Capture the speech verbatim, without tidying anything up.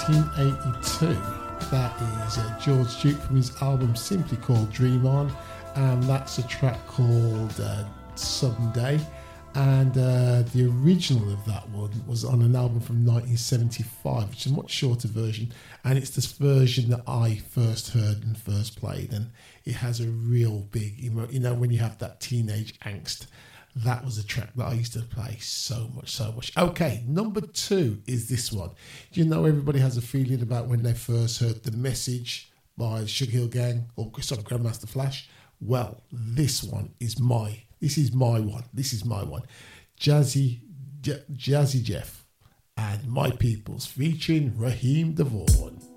nineteen eighty-two. That is uh, George Duke from his album simply called Dream On, and that's a track called uh, Southern Day. And uh, the original of that one was on an album from nineteen seventy-five, which is a much shorter version, and it's this version that I first heard and first played, and it has a real big, you know, when you have that teenage angst. That was a track that I used to play so much, so much. Okay, number two is this one. You know, everybody has a feeling about when they first heard The Message by Sugar Hill Gang or sorry, Grandmaster Flash. Well, this one is my, this is my one. This is my one. Jazzy, J- Jazzy Jeff and My Peoples featuring Raheem DeVaughn.